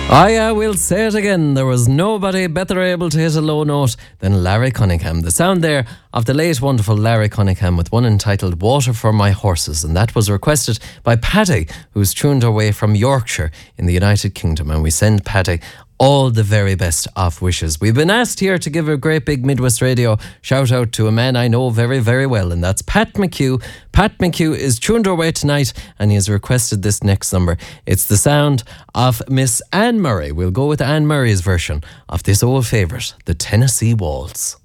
Oh yeah, we'll say it again. There was nobody better able to hit a low note than Larry Cunningham. The sound there of the late wonderful Larry Cunningham with one entitled Water for My Horses, and that was requested by Paddy, who's tuned our way from Yorkshire in the United Kingdom, and we send Paddy all the very best of wishes. We've been asked here to give a great big Midwest Radio shout out to a man I know very, very well, and that's Pat McHugh. Pat McHugh is tuned our way tonight, and he has requested this next number. It's the sound of Miss Anne Murray. We'll go with Anne Murray's version of this old favourite, the Tennessee Waltz.